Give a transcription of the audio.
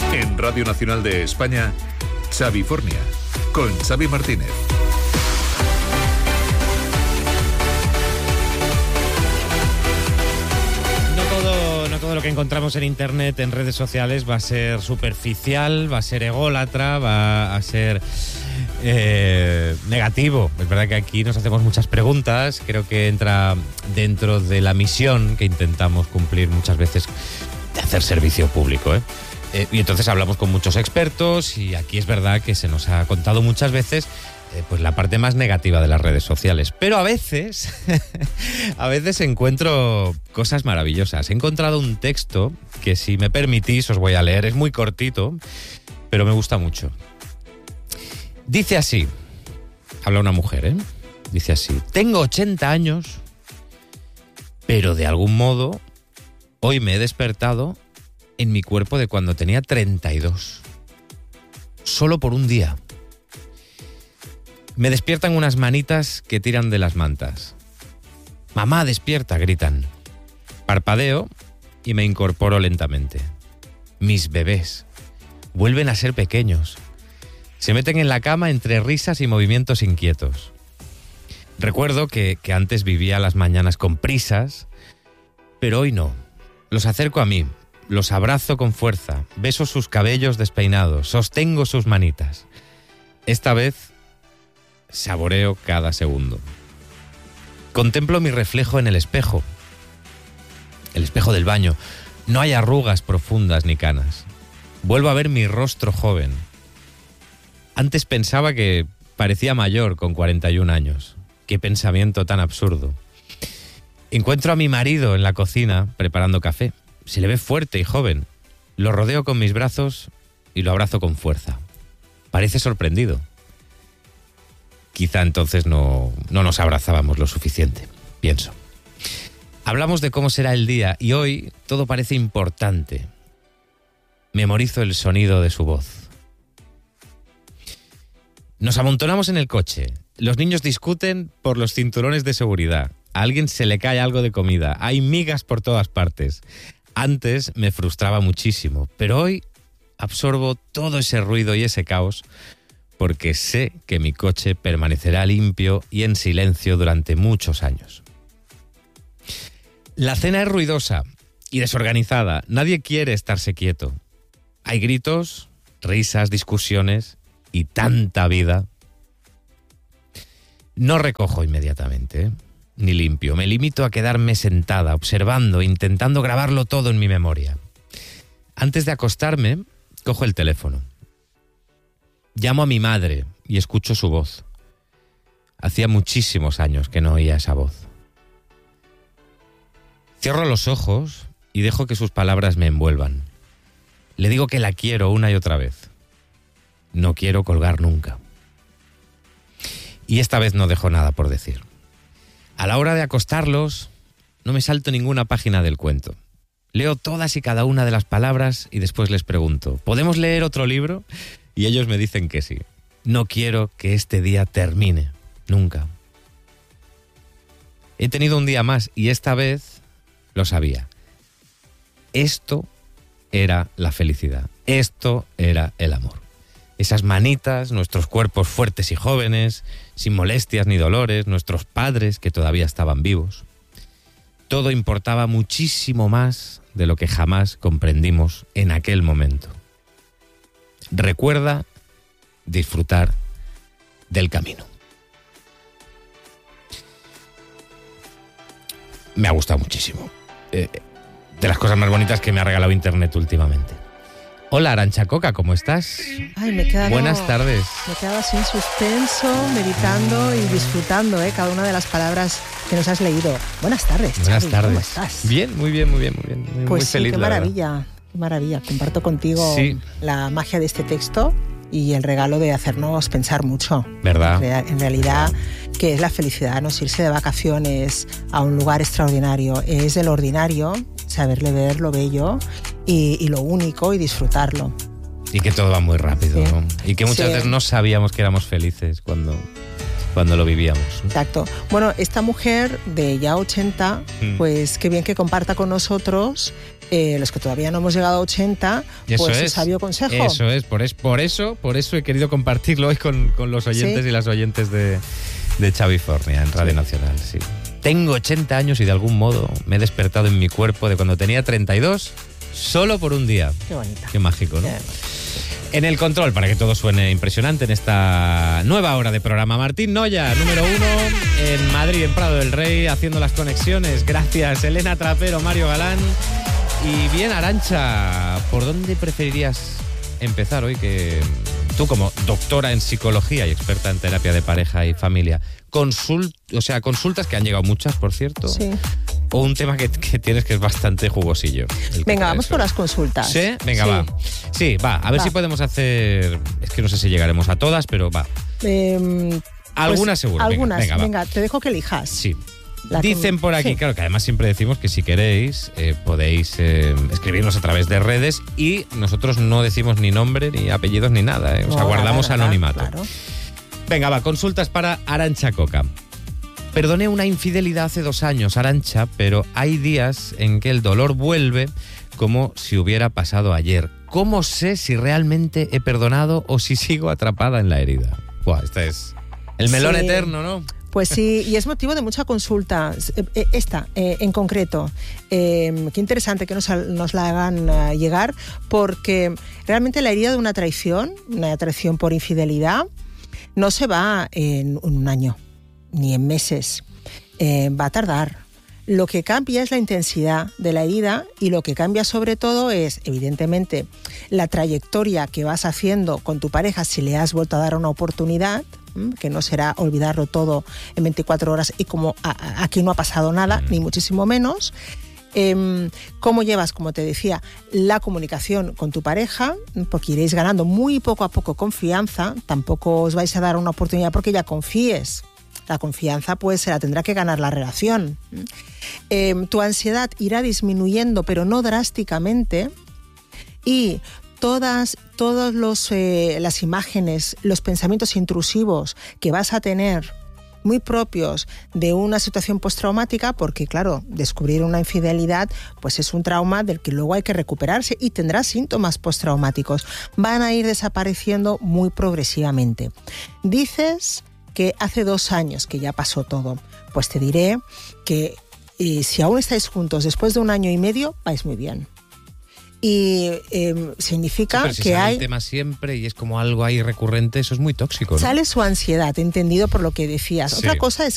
En Radio Nacional de España, Xavifornia, con Xavi Martínez. No todo lo que encontramos en internet, en redes sociales, va a ser superficial, va a ser ególatra, va a ser negativo. Es verdad que aquí nos hacemos muchas preguntas. Creo que entra dentro de la misión que intentamos cumplir muchas veces de hacer servicio público, y entonces hablamos con muchos expertos y aquí es verdad que se nos ha contado muchas veces pues la parte más negativa de las redes sociales. Pero a veces encuentro cosas maravillosas. He encontrado un texto que, si me permitís, os voy a leer. Es muy cortito, pero me gusta mucho. Dice así, habla una mujer, dice así: tengo 80 años, pero de algún modo hoy me he despertado en mi cuerpo de cuando tenía 32. Solo por un día. Me despiertan unas manitas que tiran de las mantas. Mamá, despierta, gritan. Parpadeo y me incorporo lentamente. Mis bebés vuelven a ser pequeños. Se meten en la cama entre risas y movimientos inquietos. Recuerdo que antes vivía las mañanas con prisas, pero hoy no. Los acerco a mí, los abrazo con fuerza, beso sus cabellos despeinados, sostengo sus manitas. Esta vez saboreo cada segundo. Contemplo mi reflejo en el espejo del baño. No hay arrugas profundas ni canas. Vuelvo a ver mi rostro joven. Antes pensaba que parecía mayor con 41 años. Qué pensamiento tan absurdo. Encuentro a mi marido en la cocina preparando café. Se le ve fuerte y joven. Lo rodeo con mis brazos y lo abrazo con fuerza. Parece sorprendido. Quizá entonces no nos abrazábamos lo suficiente, pienso. Hablamos de cómo será el día y hoy todo parece importante. Memorizo el sonido de su voz. Nos amontonamos en el coche. Los niños discuten por los cinturones de seguridad. A alguien se le cae algo de comida. Hay migas por todas partes. Antes me frustraba muchísimo, pero hoy absorbo todo ese ruido y ese caos porque sé que mi coche permanecerá limpio y en silencio durante muchos años. La cena es ruidosa y desorganizada. Nadie quiere estarse quieto. Hay gritos, risas, discusiones y tanta vida. No recojo inmediatamente, ni limpio. Me limito a quedarme sentada, observando, intentando grabarlo todo en mi memoria. Antes de acostarme, cojo el teléfono. Llamo a mi madre y escucho su voz. Hacía muchísimos años que no oía esa voz. Cierro los ojos y dejo que sus palabras me envuelvan. Le digo que la quiero una y otra vez. No quiero colgar nunca. Y esta vez no dejo nada por decir. A la hora de acostarlos, no me salto ninguna página del cuento. Leo todas y cada una de las palabras y después les pregunto: ¿podemos leer otro libro? Y ellos me dicen que sí. No quiero que este día termine, nunca. He tenido un día más y esta vez lo sabía. Esto era la felicidad. Esto era el amor. Esas manitas, nuestros cuerpos fuertes y jóvenes, sin molestias ni dolores, nuestros padres que todavía estaban vivos. Todo importaba muchísimo más de lo que jamás comprendimos en aquel momento. Recuerda disfrutar del camino. Me ha gustado muchísimo. De las cosas más bonitas que me ha regalado internet últimamente. Hola, Arantxa Coca, ¿cómo estás? Ay, me he quedado, buenas tardes. Me he quedado así en suspenso, meditando y disfrutando cada una de las palabras que nos has leído. Buenas tardes, Buenas Xavi, tardes. ¿cómo estás? Bien, muy bien. Pues muy feliz, qué maravilla, qué maravilla. Comparto contigo la magia de este texto y el regalo de hacernos pensar mucho. ¿Verdad? En realidad, ¿qué es la felicidad? No es irse de vacaciones a un lugar extraordinario. Es de lo ordinario, saberle ver lo bello y lo único y disfrutarlo. Y que todo va muy rápido, sí. ¿no? Y que muchas veces no sabíamos que éramos felices cuando cuando lo vivíamos. Exacto. Bueno, esta mujer de ya 80, pues qué bien que comparta con nosotros, los que todavía no hemos llegado a 80, pues su sabio consejo. Eso es, por eso he querido compartirlo hoy con los oyentes y las oyentes de Xavifornia en Radio Nacional, sí. Tengo 80 años y de algún modo me he despertado en mi cuerpo de cuando tenía 32 solo por un día. Qué bonita. Qué mágico, ¿no? En el control, para que todo suene impresionante en esta nueva hora de programa, Martín Noya, número 1 en Madrid, en Prado del Rey, haciendo las conexiones. Gracias, Elena Trapero, Mario Galán. Y bien, Arantxa, ¿por dónde preferirías empezar hoy? Que tú, como doctora en psicología y experta en terapia de pareja y familia, consultas que han llegado muchas, por cierto. Sí. O un tema que tienes que es bastante jugosillo. Venga, vamos por las consultas. ¿Sí? Venga, sí. Va. Sí, va. A ver si podemos hacer... Es que no sé si llegaremos a todas, pero va. Algunas pues, seguro. Algunas. Venga, te dejo que elijas. Sí. Dicen por aquí, claro, que además siempre decimos que si queréis podéis escribirnos a través de redes y nosotros no decimos ni nombre, ni apellidos, ni nada. O sea, guardamos anonimato. Claro. Venga, va, consultas para Arantxa Coca. Perdoné una infidelidad hace 2 años, Arantxa, pero hay días en que el dolor vuelve como si hubiera pasado ayer. ¿Cómo sé si realmente he perdonado o si sigo atrapada en la herida? Buah, este es el melón eterno, ¿no? Pues sí, y es motivo de mucha consulta. Esta, en concreto. Qué interesante que nos la hagan llegar, porque realmente la herida de una traición por infidelidad, no se va en un año, ni en meses. Va a tardar. Lo que cambia es la intensidad de la herida y lo que cambia sobre todo es, evidentemente, la trayectoria que vas haciendo con tu pareja si le has vuelto a dar una oportunidad, que no será olvidarlo todo en 24 horas y como aquí no ha pasado nada, ni muchísimo menos. Cómo llevas, como te decía, la comunicación con tu pareja, porque iréis ganando muy poco a poco confianza, tampoco os vais a dar una oportunidad porque ya confíes. La confianza pues se la tendrá que ganar la relación. Tu ansiedad irá disminuyendo, pero no drásticamente, y todas las imágenes, los pensamientos intrusivos que vas a tener muy propios de una situación postraumática, porque claro, descubrir una infidelidad pues es un trauma del que luego hay que recuperarse y tendrá síntomas postraumáticos, van a ir desapareciendo muy progresivamente. Dices que hace 2 años que ya pasó todo, pues te diré que si aún estáis juntos después de 1 año y medio, vais muy bien. Y significa pero si que sale hay... el tema siempre y es como algo ahí recurrente, eso es muy tóxico, ¿no? Sale su ansiedad, entendido por lo que decías. Sí. Otra cosa es